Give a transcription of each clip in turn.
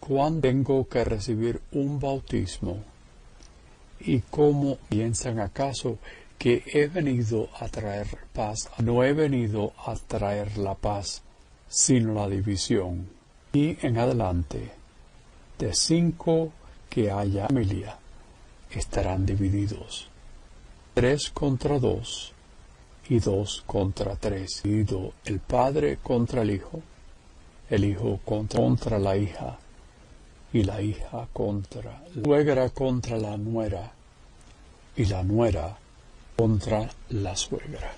¿cuándo tengo que recibir un bautismo? ¿Y cómo piensan acaso que he venido a traer paz? No he venido a traer la paz, sino la división. Y en adelante, de 5 que haya familia, estarán divididos. 3 contra 2 y 2 contra 3. Dividido el padre contra el hijo contra la hija, y la hija contra la suegra contra la nuera, y la nuera contra la suegra.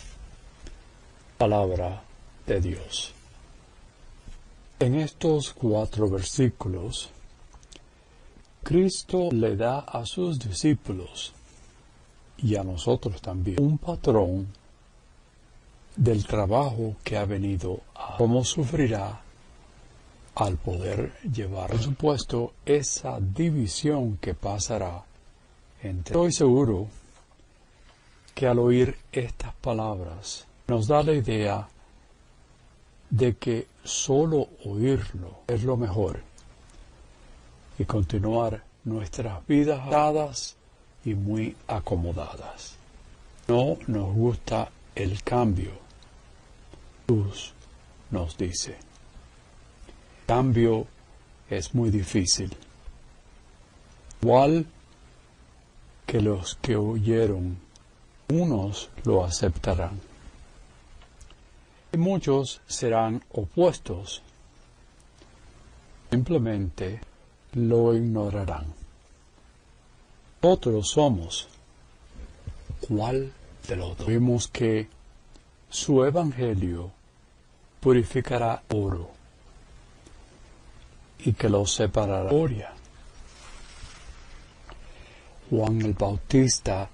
Palabra de Dios. En estos 4 versículos, Cristo le da a sus discípulos y a nosotros también un patrón del trabajo que ha venido a cómo sufrirá al poder llevar, por supuesto, esa división que pasará entre. Estoy seguro que al oír estas palabras nos da la idea de que solo oírlo es lo mejor y continuar nuestras vidas dadas y muy acomodadas. No nos gusta el cambio. Jesús nos dice, cambio es muy difícil. Igual que los que oyeron, unos lo aceptarán. Y muchos serán opuestos. Simplemente lo ignorarán. Nosotros somos. ¿Cuál de los dos? Vimos que su evangelio purificará oro y que los separará de la gloria. Juan el Bautista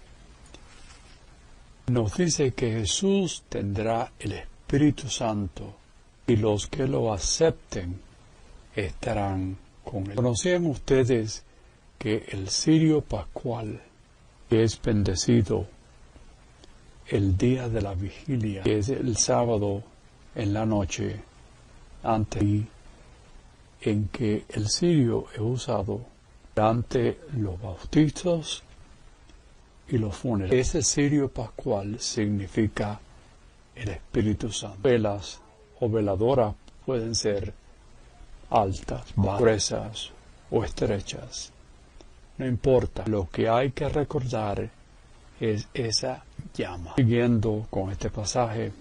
nos dice que Jesús tendrá el Espíritu Santo y los que lo acepten estarán con él. ¿Conocían ustedes que el cirio pascual, que es bendecido el día de la vigilia, que es el sábado en la noche, antes y en que el cirio es usado durante los bautizos y los funerales? Ese cirio pascual significa el Espíritu Santo. Velas o veladoras pueden ser altas, gruesas o estrechas. No importa, lo que hay que recordar es esa llama. Siguiendo con este pasaje,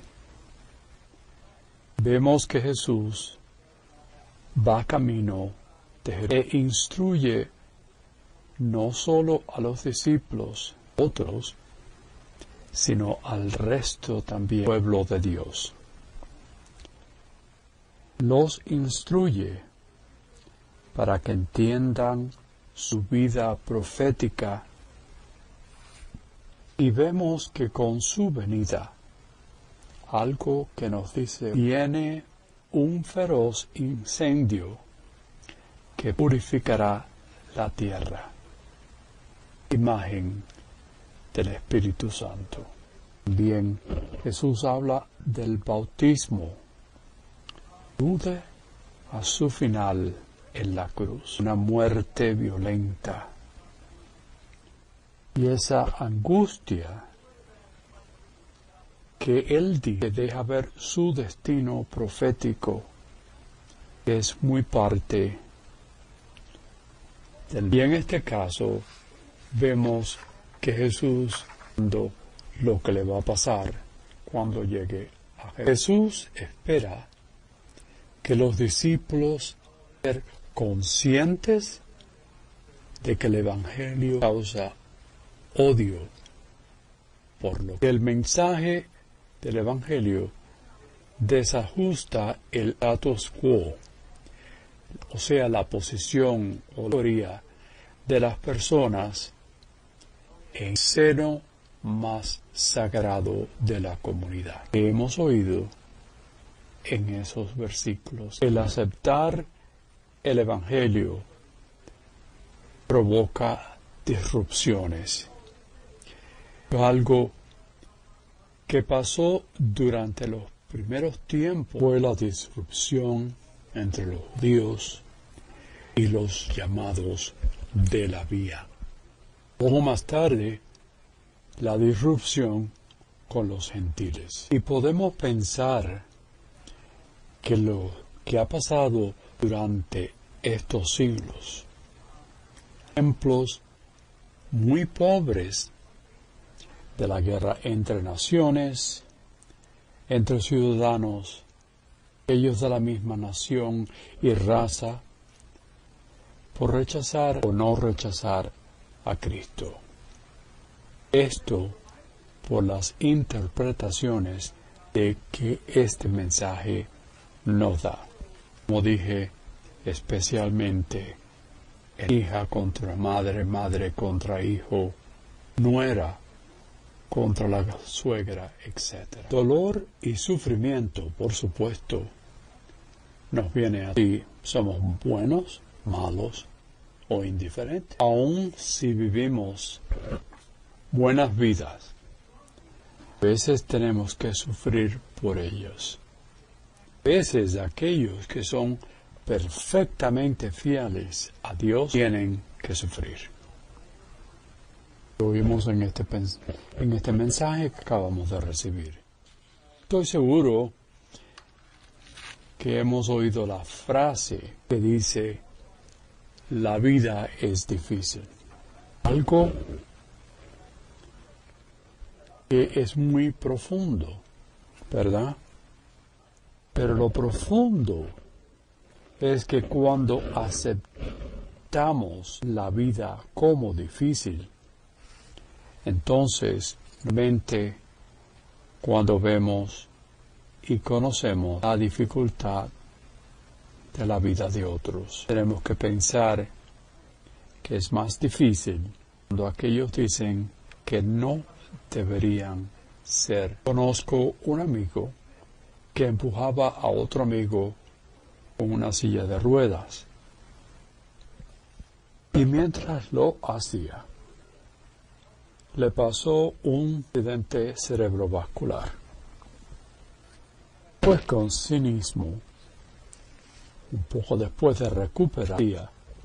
vemos que Jesús va camino de Jerusalén e instruye no solo a los discípulos, otros, sino al resto también del pueblo de Dios. Los instruye para que entiendan su vida profética y vemos que con su venida, algo que nos dice, viene un feroz incendio que purificará la tierra. Imagen del Espíritu Santo. También Jesús habla del bautismo. Alude a su final en la cruz, una muerte violenta. Y esa angustia que él dice deja ver su destino profético, que es muy parte del. Y en este caso vemos que Jesús lo que le va a pasar cuando llegue a Jesús. Jesús espera que los discípulos sean conscientes de que el Evangelio causa odio por lo que el mensaje del Evangelio desajusta el status quo, o sea, la posición o la teoría de las personas en el seno más sagrado de la comunidad. Hemos oído en esos versículos. El aceptar el Evangelio provoca disrupciones. Algo que pasó durante los primeros tiempos fue la disrupción entre los judíos y los llamados de la vía. Poco más tarde, la disrupción con los gentiles. Y podemos pensar que lo que ha pasado durante estos siglos, ejemplos muy pobres de la guerra entre naciones, entre ciudadanos, ellos de la misma nación y raza, por rechazar o no rechazar a Cristo. Esto por las interpretaciones de que este mensaje nos da. Como dije, especialmente hija contra madre, madre contra hijo, nuera contra la suegra, etc. Dolor y sufrimiento, por supuesto, nos viene a si somos buenos, malos o indiferentes. Aun si vivimos buenas vidas, a veces tenemos que sufrir por ellos. A veces aquellos que son perfectamente fieles a Dios tienen que sufrir. Lo vimos en este mensaje que acabamos de recibir. Estoy seguro que hemos oído la frase que dice, la vida es difícil. Algo que es muy profundo, ¿verdad? Pero lo profundo es que cuando aceptamos la vida como difícil, entonces, realmente, cuando vemos y conocemos la dificultad de la vida de otros, tenemos que pensar que es más difícil cuando aquellos dicen que no deberían ser. Conozco un amigo que empujaba a otro amigo con una silla de ruedas. Y mientras lo hacía, le pasó un accidente cerebrovascular. Pues con cinismo, un poco después de recuperar,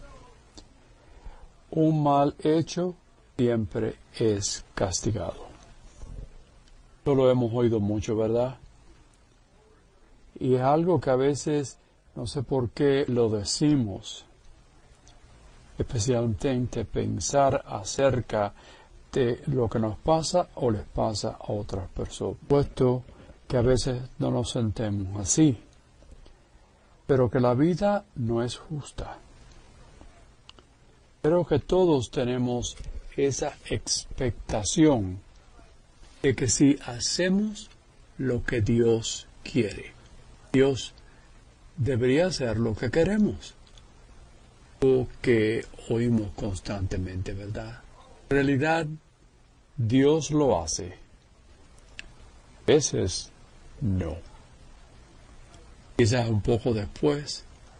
un mal hecho siempre es castigado. Esto lo hemos oído mucho, ¿verdad? Y es algo que a veces, no sé por qué lo decimos, especialmente pensar acerca de lo que nos pasa o les pasa a otras personas. Puesto que a veces no nos sentimos así, pero que la vida no es justa. Creo que todos tenemos esa expectación de que si hacemos lo que Dios quiere, Dios debería hacer lo que queremos, o que oímos constantemente, ¿verdad? En realidad, Dios lo hace. A veces, no. Quizás un poco después,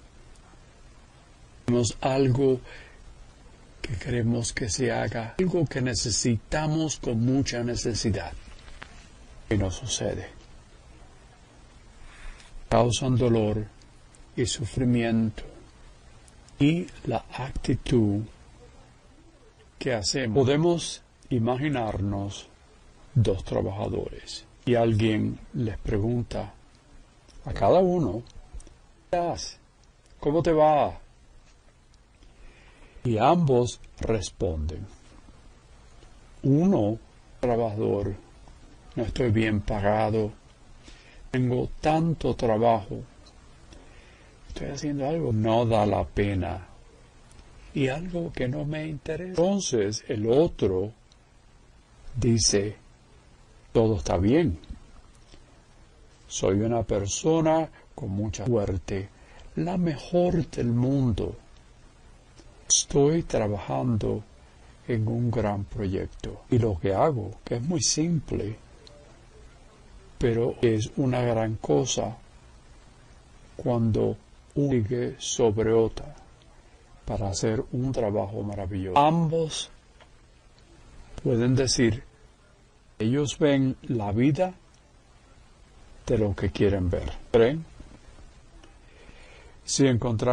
tenemos algo que queremos que se haga, algo que necesitamos con mucha necesidad, y no sucede. Causan dolor y sufrimiento, y la actitud que hacemos. Podemos imaginarnos dos trabajadores y alguien les pregunta a cada uno, ¿cómo te va? Y ambos responden. Uno, trabajador, no estoy bien pagado, tengo tanto trabajo, estoy haciendo algo, no da la pena, y algo que no me interesa. Entonces el otro dice, todo está bien, soy una persona con mucha suerte, la mejor del mundo, estoy trabajando en un gran proyecto, y lo que hago, que es muy simple, pero es una gran cosa cuando uno sigue sobre otra para hacer un trabajo maravilloso. Ambos pueden decir, ellos ven la vida de lo que quieren ver. ¿Creen? Si encontramos